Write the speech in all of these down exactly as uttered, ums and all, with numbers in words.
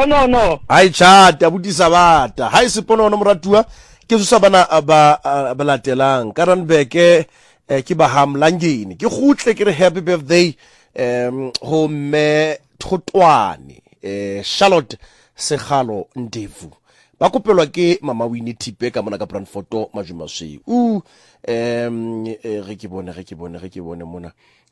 Sponono. Hai chata butisa bata. Hai Sponono moratua. Ke tsosa bana ba ba latelang. Karanbeke ke ba hamlangini. Ke gutle ke re happy birthday um ho me Thotwane eh Charlotte Segalo Ndevu. Ba kopelwa ke mama Winnie Tipe ka mona ka Brandfort Majumaswe. U em re ke bone re ke bone re ke bone mona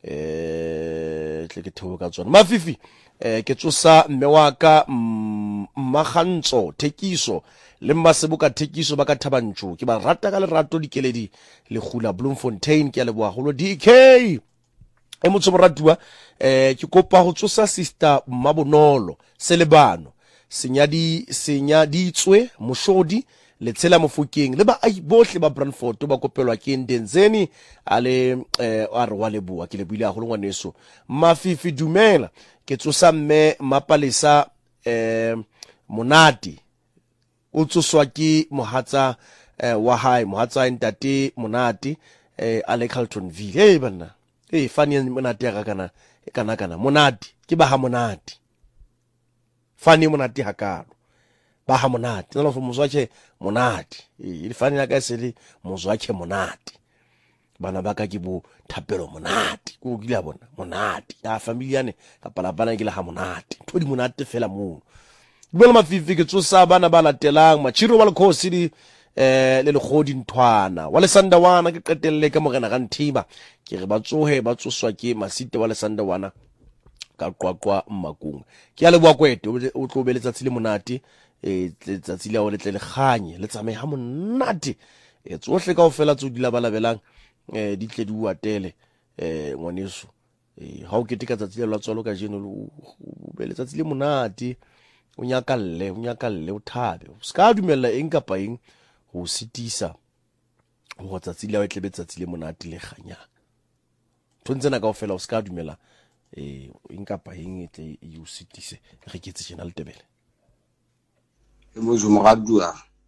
eh tle ke theo ka tsona mafifi eh ke tsosa mme wa ka mmagantso Thekiso le Mmaseboka Thekiso ba ka Thabantso ke ba rata ka lerato dikeledi le Khula Bloemfontein ke a le boagolo D K e motho moratua eh ke kopa go tsosa sister Mabonolo Selebano senyadi senyaditswe Moshodi le Tshela Mofokeng le ba ai bohle ba Brandfort ba kopelwa ke Ndenzeni ale eh a re wa leboa ke le buile a go ngwaneso mafifi dumela ke tsosa mme Mapalesa eh Monati o tsoswa ke mohatsa eh, wa hae mohatsa ntate Monati eh ale Carltonville hey bana hey fani Monati ga kana kana kana Monati ke ba ha Monati fani Monati hakalo ba ha Monati nalo mozwache Monati ile fani ya ka sele mozwache Monati bana ba ka ke bo Thapelo Monati go gila bona Monati ya familia ne ka pala bana ke le ha Monati tho di Monati fela mo bela mafifi ke tsosa bana ba latelang Machiro wa lekhosi di eh le legodi Nthwana wa Lesandawana ke qetelle ka morena ga Nthiba ke re ba tsohe ba tsoswa ke Masite wa Lesandawana ka qwaqwa Mmakung ke a le bua kwete o tlo beletsa tsile Monati e letsatsi le o le tle le ganye le tsamaye ha monate e tsohle ka ofela tso dila balabelang eh di tle di uatele eh ngwaneso e ha o ketika tsatsi le la tswalo ka jeno o beletsa tsile Monate o nyakalle o nyakalle o thabe o ska dumella eng kapa eng ho sitisa ho tsatsi le o tle betsatsi le Monate le ganya tsena ka ofela o ska dumella eh eng kapa eng tle e o sitise re ke tse jena le Tebele e mo zo mogadua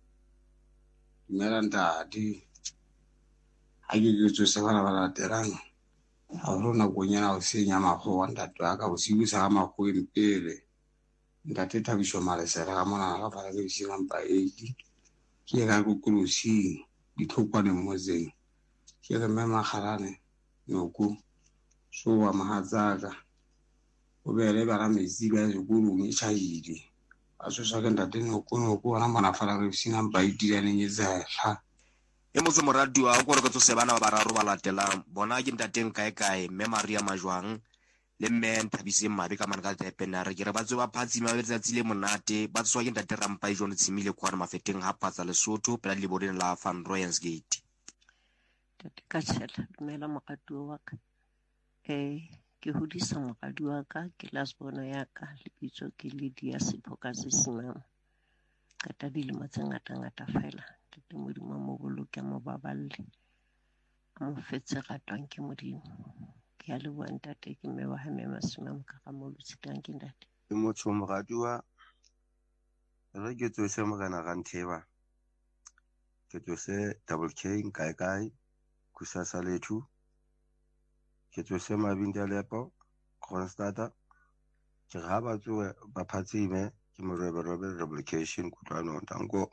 meranta di ha ke ke tso se bana bana terang ha rona go nyana o se nyama go wa ntate aka o sibusa ga mago empele ntate Thabiso Malesela ga mona ga fara ke se mpa eighty ke ga go kulusi di tlhokwane mmozeng ke re mema garane noku so wa mahatsaka o bele ba ra mezi ba go go itshayidi aso sa ke ntate noku noku ona mona fara ke se mpa eighty ya neng etsa ha e motho moradio a go re ke tso se bana ba bararo ba latelang bona ke ntateng kae kae mme Maria Majwang le mme Nthabise Mmabe ka manka tepena re ke re ba tso ba phatsima ba letsatsi le Monate ba tswa ke ntate Rampa John Tsimile kwa re mafeteng ha patsa Lesotho pela le bodeng la Van Rooyens Gate tate ka tshela dumela mogatuo wa ka eh ke hodisa mogadi wa ka ke lasbono ya ka le bitso ke Lydia Siphoka Sesimang ka tabile matsengata ngata fela tate modimo mo boloke mo baballe mo fetse ratwang ke modimo ke a le bua ntate ke me wa hame Masimang ka ga mo lutsitang ke ntate e motho mogadua re ke tso se mogena ga Ntheba ke tso se double K kae kae kusasa lethu ke tso se Mabinda Lepo Constata ke ga ba tso ba phatsime ke morebe robe replication kutlwano tango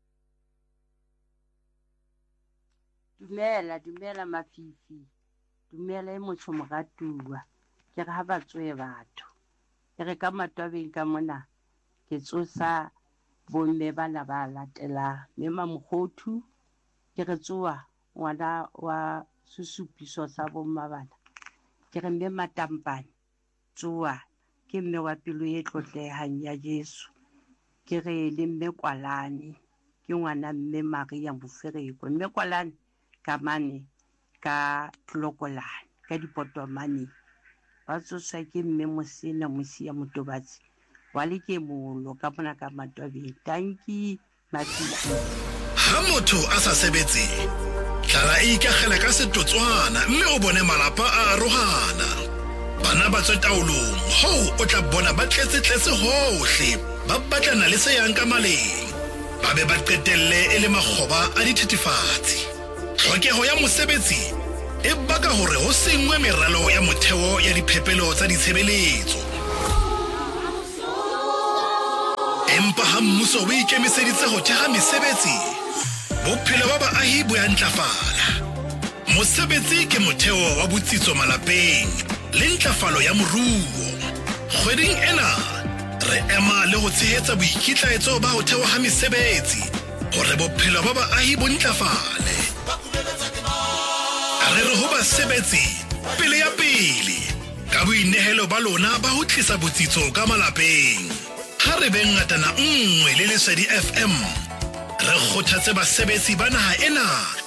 dumela dumela mafifi dumela e motho mogatua ke re ha ba tsoe batho ke re ka matwabeng ka mona ke tsosa bomme bana ba latela mema Mogothu ke re tsoa ngwana wa susupiso sa bomma bana ke re mme Matampane tsoa ke mme wa pelo e tlotlehang ya Jesu ke re le mme Kwalane ke ngwana mme Maria Bofereko mme Kwalane ka mane ka Tlokolane ka Dipotomane ba tsosa ke mme Mosena Mosia Motobatsi wa le ke molo ka bona ka matwabeng tanki mafifi ha motho a sa sebetse tlala e ikagela ka setotswana mme o bone malapa a arohana bana ba tswe taolong ho o tla bona ba tletse tletse hohle ba batlana le se yang ka maleng ba be ba qetelle e le makgoba a dithethefatsi tlhokeho ya mosebetsi e baka hore ho sengwe meralo ya motheo ya diphepelo tsa ditshebeletso empa ha mmuso o ikemiseditse ho theha mesebetsi bophelo ba baahi bo a ntlafala. Mosebetsi ke motheo wa botsitso malapeng le ntlafalo ya moruo. Kgweding ena re ema le ho tshehetsa boikitlaetso ba ho thewa ha mesebetsi hore bophelo ba baahi bo ntlafale. Re re ho basebetsi pele ya pele ka boinehelo ba lona ba ho tlisa botsitso ka malapeng. Ha re be ngatana nngwe le Lesedi F M re kgothatse basebetsi ba naha ena